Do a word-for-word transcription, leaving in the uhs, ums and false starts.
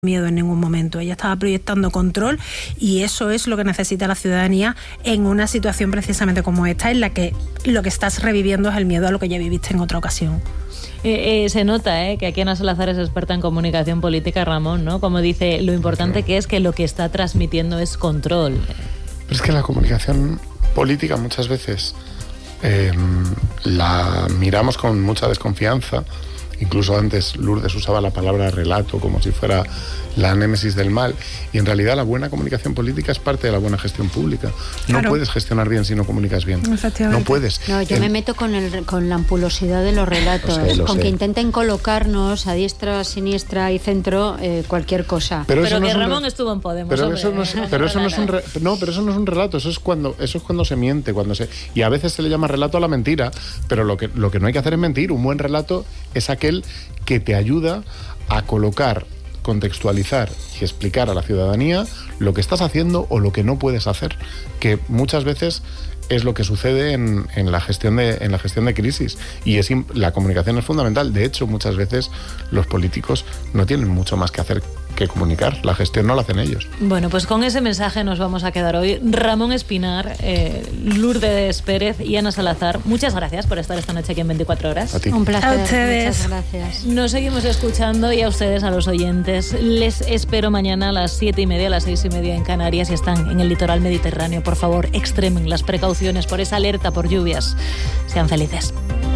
miedo en ningún momento. Ella estaba proyectando control y eso es lo que necesita la ciudadanía en una situación precisamente como esta, en la que lo que estás reviviendo es el miedo a lo que ya viviste en otra ocasión. Eh, eh, se nota eh, que aquí Ana Salazar es experta en comunicación política, Ramón, ¿no? Como dice, lo importante que es que lo que está transmitiendo es control. Pero es que la comunicación política muchas veces eh, la miramos con mucha desconfianza. Incluso antes Lourdes usaba la palabra relato como si fuera la némesis del mal. Y en realidad la buena comunicación política es parte de la buena gestión pública. No claro. puedes gestionar bien si no comunicas bien. No puedes. No, yo el... me meto con, el, con la ampulosidad de los relatos. Lo sé, lo con sé. Que intenten colocarnos a diestra, siniestra y centro eh, cualquier cosa. Pero, pero que no Ramón re... estuvo en Podemos. Pero hombre, eso no es, eh, pero eso no es un re... no, pero eso no es un relato. Eso es cuando eso es cuando se miente, cuando se y a veces se le llama relato a la mentira. Pero lo que lo que no hay que hacer es mentir. Un buen relato es aquel que te ayuda a colocar, contextualizar y explicar a la ciudadanía lo que estás haciendo o lo que no puedes hacer, que muchas veces es lo que sucede en, en, la gestión de, en la gestión de crisis. Y es, la comunicación es fundamental. De hecho, muchas veces los políticos no tienen mucho más que hacer que comunicar. La gestión no la hacen ellos. Bueno, pues con ese mensaje nos vamos a quedar hoy. Ramón Espinar, eh, Lourdes Pérez y Ana Salazar, muchas gracias por estar esta noche aquí en veinticuatro horas. A ti. Un placer. A ustedes. Muchas gracias. Nos seguimos escuchando y a ustedes, a los oyentes, les espero mañana a las siete y media, a las seis y media en Canarias y están en el litoral mediterráneo. Por favor, extremen las precauciones por esa alerta por lluvias. Sean felices.